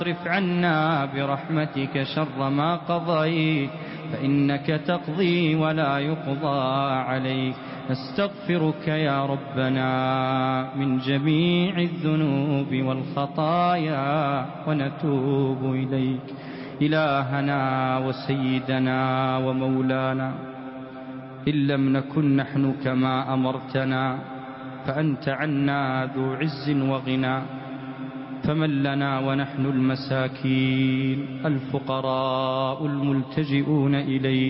اصرف عنا برحمتك شر ما قضيت فإنك تقضي ولا يقضى عليك. نستغفرك يا ربنا من جميع الذنوب والخطايا ونتوب إليك إلهنا وسيدنا ومولانا. إن لم نكن نحن كما أمرتنا فأنت عنا ذو عز وغنى، فمن لنا ونحن المساكين الفقراء الملتجئون إليك